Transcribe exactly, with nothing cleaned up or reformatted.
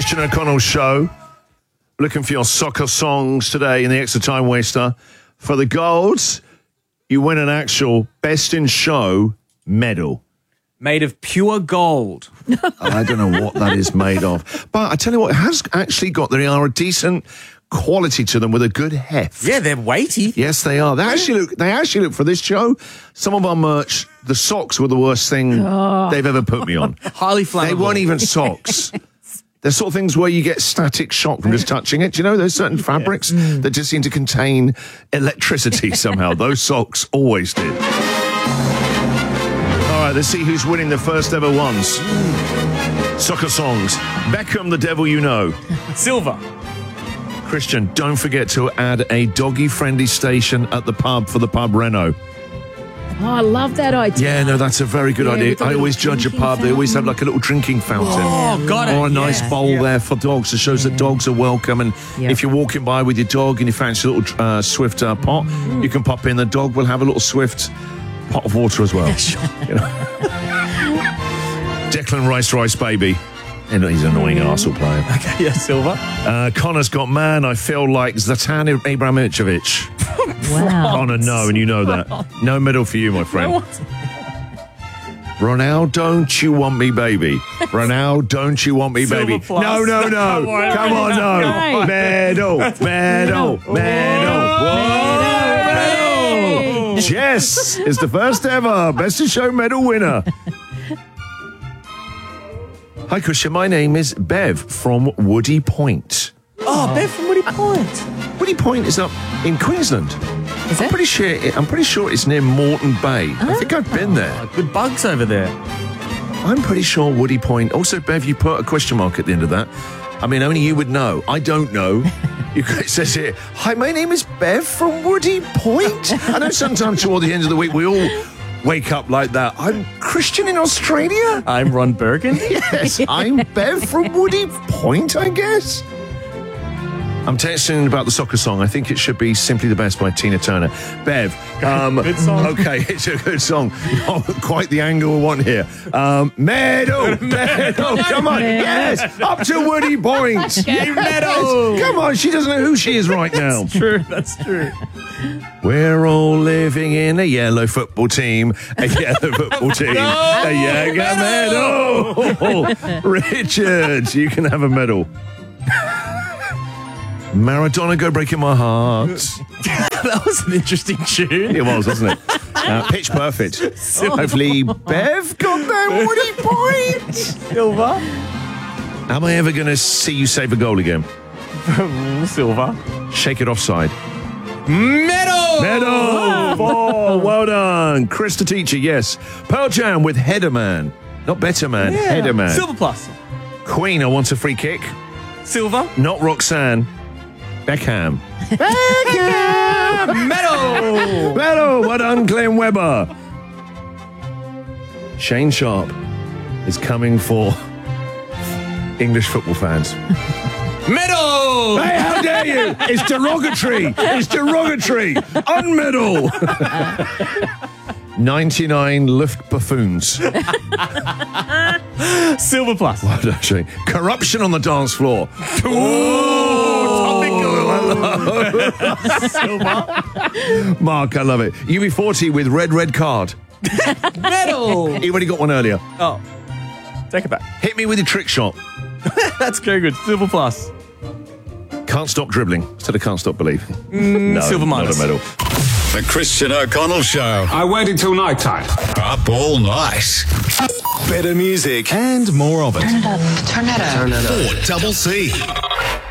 Christian O'Connell Show. Looking for your soccer songs today in the Extra Time Waster. For the golds, you win an actual Best in Show medal. Made of pure gold. I don't know what that is made of. But I tell you what, it has actually got, they are a decent quality to them with a good heft. Yeah, they're weighty. Yes, they are. They actually look, they actually look for this show. Some of our merch, the socks were the worst thing oh. they've ever put me on. Highly flammable. They weren't even socks. They're sort of things where you get static shock from just touching it. Do you know there's certain fabrics yeah. that just seem to contain electricity somehow? Those socks always did. All right, let's see who's winning the first ever ones. Soccer songs. Beckham, the devil you know. Silver. Christian, don't forget to add a doggy-friendly station at the pub for the pub Reno. Oh, I love that idea. Yeah, no, that's a very good yeah, idea. I always judge a pub. Fountain. They always have like a little drinking fountain. Oh, got it. Or a nice yeah. bowl yeah. there for dogs. It shows yeah. that dogs are welcome. And yeah. if you're walking by with your dog and you fancy a little uh, Swift uh, pot, mm. you can pop in. The dog will have a little Swift pot of water as well. you know? Declan Rice Rice Baby. And he's an annoying arsehole player. Okay, yeah, Silver. Uh, Connor's got, man, I feel like Zlatan Ibrahimovic. Wow. Connor, no, and you know that. No medal for you, my friend. No, Ronaldo, don't you want me, baby? Ronaldo, don't you want me, Silver baby? plus. No, no, no. Come on, Come on no. no. Medal, medal, medal. Medal. Jess is the first ever Best in Show medal winner. Hi, Christian. My name is Bev from Woody Point. Oh, Bev from Woody Point. Woody Point is up in Queensland. Is I'm it? pretty sure. I'm pretty sure it's near Moreton Bay. Oh. I think I've been there. Oh, good bugs over there. I'm pretty sure Woody Point. Also, Bev, you put a question mark at the end of that. I mean, only you would know. I don't know. You, it says here, "Hi, my name is Bev from Woody Point." I know sometimes toward the end of the week we all wake up like that. I'm Christian in Australia. I'm Ron Bergen. Yes, I'm Bev from Woody Point, I guess. I'm texting about the soccer song. I think it should be Simply the Best by Tina Turner. Bev. Um, good song. Okay, it's a good song. Not quite the angle we want here. Um, medal, medal, come on. Yes, up to Woody Point. Yes. Medal. Come on, she doesn't know who she is right now. That's true, that's true. We're all living in a yellow football team, a yellow football team, No, a Jaeger medal. medal. Richard, you can have a medal. Maradona, Go Breaking My Heart. That was an interesting tune. It was, wasn't it? Uh, pitch perfect. Hopefully, Bev got that Woody Point. Silver. Am I ever going to see you save a goal again? Silver. Shake it offside. Medal! Medal! Four. Well done. Chris the teacher, yes. Pearl Jam with Header Man. Not Better Man, Yeah. Header Man. Silver plus. Queen, I Want a Free Kick. Silver. Not Roxanne. Beckham. Beckham! Medal! Medal! Well done, Glenn Webber. Shane Sharp is coming for English football fans. Medal! Hey, how dare you? It's derogatory. It's derogatory. Unmedal. ninety-nine Luft buffoons. Silver plus. Well done, Shane. Corruption on the dance floor. Ooh, topical. Silver. Mark, I love it. U B forty with red, red card. Medal! He already got one earlier. Oh. Take it back. Hit me with a trick shot. That's very good. Silver plus. Can't stop dribbling. Instead of can't stop believing. Mm, no, silver minus. Not a medal. The Christian O'Connell Show. I waited till night time. Up all night. Better music and more of it. Turn it up. Turn it up. four double C.